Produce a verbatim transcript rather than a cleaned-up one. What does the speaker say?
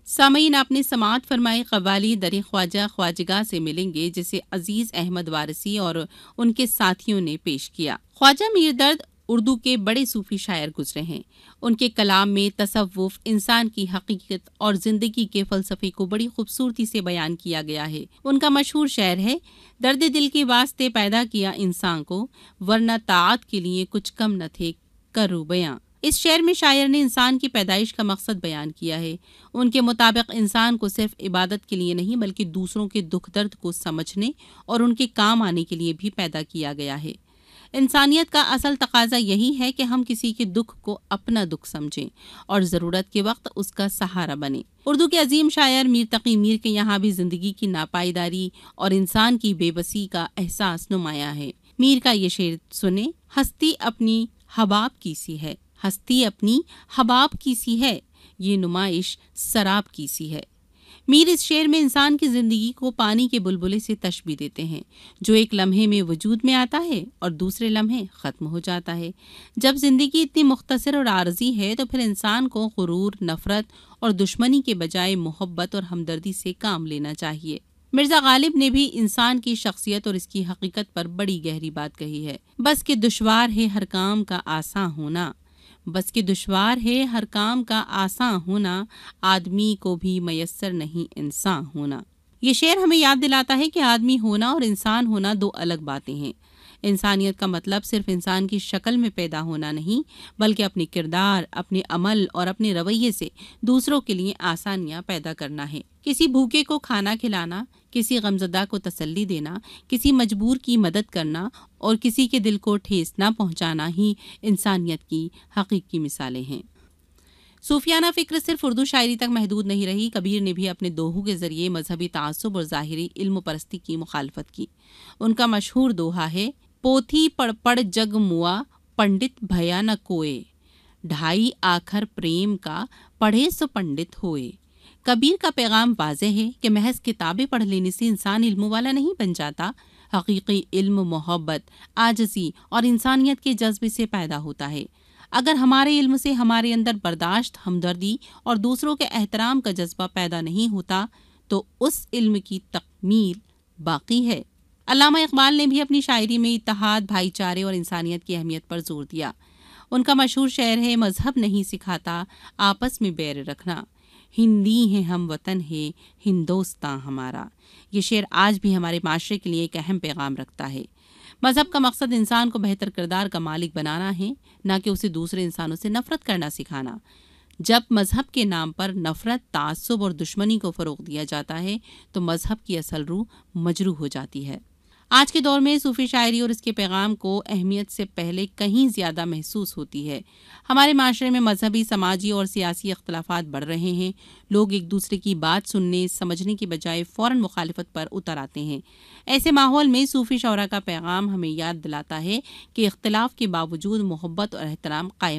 سامعین، آپ نے سماعت فرمائی قوالی در خواجہ خواجگاہ سے ملیں گے، جسے عزیز احمد وارثی اور ان کے ساتھیوں نے پیش کیا۔ خواجہ میر درد اردو کے بڑے صوفی شاعر گزرے ہیں۔ ان کے کلام میں تصوف، انسان کی حقیقت اور زندگی کے فلسفے کو بڑی خوبصورتی سے بیان کیا گیا ہے۔ ان کا مشہور شعر ہے: درد دل کے واسطے پیدا کیا انسان کو، ورنہ طاعت کے لیے کچھ کم نہ تھے کرو بیاں۔ اس شعر میں شاعر نے انسان کی پیدائش کا مقصد بیان کیا ہے۔ ان کے مطابق انسان کو صرف عبادت کے لیے نہیں بلکہ دوسروں کے دکھ درد کو سمجھنے اور ان کے کام آنے کے لیے بھی پیدا کیا گیا ہے۔ انسانیت کا اصل تقاضا یہی ہے کہ ہم کسی کے دکھ کو اپنا دکھ سمجھیں اور ضرورت کے وقت اس کا سہارا بنیں۔ اردو کے عظیم شاعر میر تقی میر کے یہاں بھی زندگی کی ناپائیداری اور انسان کی بے بسی کا احساس نمایاں ہے۔ میر کا یہ شعر سنیں: ہستی اپنی حباب کی سی ہے، ہستی اپنی حباب کی سی ہے، یہ نمائش سراب کی سی ہے۔ میر اس شعر میں انسان کی زندگی کو پانی کے بلبلے سے تشبیہ دیتے ہیں، جو ایک لمحے میں وجود میں آتا ہے اور دوسرے لمحے ختم ہو جاتا ہے۔ جب زندگی اتنی مختصر اور عارضی ہے تو پھر انسان کو غرور، نفرت اور دشمنی کے بجائے محبت اور ہمدردی سے کام لینا چاہیے۔ مرزا غالب نے بھی انسان کی شخصیت اور اس کی حقیقت پر بڑی گہری بات کہی ہے۔ بس کہ دشوار ہے ہر کام کا آساں ہونا، بس کہ دشوار ہے ہر کام کا آساں ہونا، آدمی کو بھی میسر نہیں انسان ہونا۔ یہ شعر ہمیں یاد دلاتا ہے کہ آدمی ہونا اور انسان ہونا دو الگ باتیں ہیں۔ انسانیت کا مطلب صرف انسان کی شکل میں پیدا ہونا نہیں، بلکہ اپنے کردار، اپنے عمل اور اپنے رویے سے دوسروں کے لیے آسانیاں پیدا کرنا ہے۔ کسی بھوکے کو کھانا کھلانا، کسی غمزدہ کو تسلی دینا، کسی مجبور کی مدد کرنا اور کسی کے دل کو ٹھیس نہ پہنچانا ہی انسانیت کی حقیقی مثالیں ہیں۔ صوفیانہ فکر صرف اردو شاعری تک محدود نہیں رہی۔ کبیر نے بھی اپنے دوہوں کے ذریعے مذہبی تعصب اور ظاہری علم پرستی کی مخالفت کی۔ ان کا مشہور دوہا ہے: پوتھی پڑھ پڑھ جگ موا، پنڈت بھیا نہ کوئے، ڈھائی آکھر پریم کا، پڑھے سو پنڈت ہوئے۔ کبیر کا پیغام واضح ہے کہ محض کتابیں پڑھ لینے سے انسان علم والا نہیں بن جاتا۔ حقیقی علم محبت، عاجزی اور انسانیت کے جذبے سے پیدا ہوتا ہے۔ اگر ہمارے علم سے ہمارے اندر برداشت، ہمدردی اور دوسروں کے احترام کا جذبہ پیدا نہیں ہوتا تو اس علم کی تکمیل باقی ہے۔ علامہ اقبال نے بھی اپنی شاعری میں اتحاد، بھائی چارے اور انسانیت کی اہمیت پر زور دیا۔ ان کا مشہور شعر ہے: مذہب نہیں سکھاتا آپس میں بیر رکھنا، ہندی ہیں ہم وطن ہے ہندوستاں ہمارا۔ یہ شعر آج بھی ہمارے معاشرے کے لیے ایک اہم پیغام رکھتا ہے۔ مذہب کا مقصد انسان کو بہتر کردار کا مالک بنانا ہے، نہ کہ اسے دوسرے انسانوں سے نفرت کرنا سکھانا۔ جب مذہب کے نام پر نفرت، تعصب اور دشمنی کو فروغ دیا جاتا ہے تو مذہب کی اصل روح مجروح ہو جاتی ہے۔ آج کے دور میں صوفی شاعری اور اس کے پیغام کو اہمیت سے پہلے کہیں زیادہ محسوس ہوتی ہے۔ ہمارے معاشرے میں مذہبی، سماجی اور سیاسی اختلافات بڑھ رہے ہیں۔ لوگ ایک دوسرے کی بات سننے، سمجھنے کی بجائے فوراً مخالفت پر اتر آتے ہیں۔ ایسے ماحول میں صوفی شعراء کا پیغام ہمیں یاد دلاتا ہے کہ اختلاف کے باوجود محبت اور احترام قائم